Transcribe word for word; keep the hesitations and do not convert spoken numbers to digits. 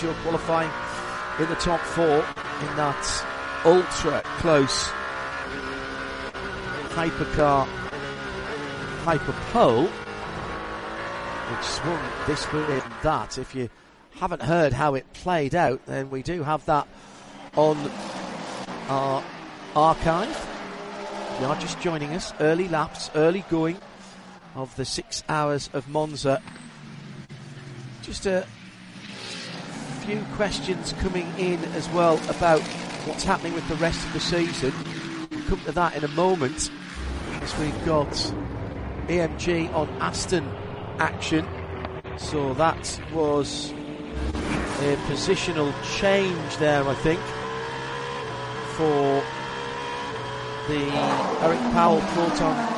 Peugeot qualifying in the top four in that ultra close hypercar hyper pole, which swung this way and that. If you haven't heard how it played out, then we do have that on our archive. If you are just joining us, early laps, early going of the six hours of Monza. Just a few questions coming in as well about what's happening with the rest of the season. We'll come to that in a moment, as we've got A M G on Aston action. So that was a positional change there, I think, for the Eric Powell Proton